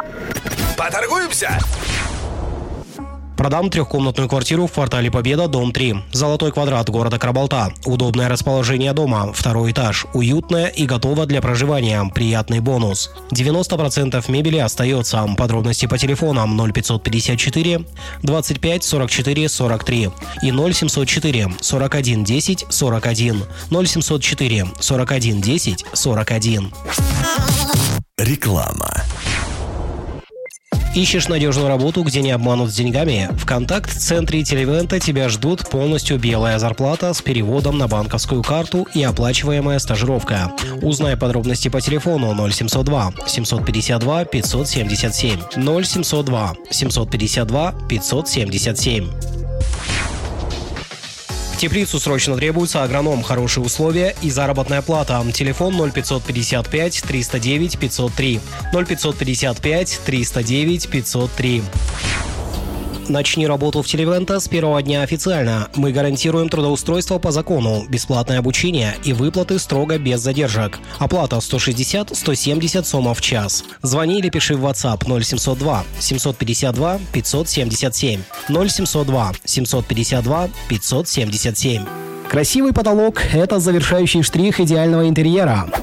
Поторгуемся? Продам трехкомнатную квартиру в квартале Победа, дом 3. Золотой квадрат города Карабалта. Удобное расположение дома. Второй этаж. Уютное и готово для проживания. Приятный бонус. 90% мебели остается. Подробности по телефонам 0554 25 44 43 и 0704 41 10 41. 0704 41 10 41. Реклама. Ищешь надежную работу, где не обманут с деньгами? В контакт-центре Телевента тебя ждут полностью белая зарплата с переводом на банковскую карту и оплачиваемая стажировка. Узнай подробности по телефону 0702 752 577 0702 752 577. В теплицу срочно требуется агроном, хорошие условия и заработная плата. Телефон 0555 309 503. 0555 309 503. Начни работу в Телевента с первого дня официально. Мы гарантируем трудоустройство по закону, бесплатное обучение и выплаты строго без задержек. Оплата 160-170 сомов в час. Звони или пиши в WhatsApp 0702 752 577 0702 752 577. Красивый потолок – это завершающий штрих идеального интерьера.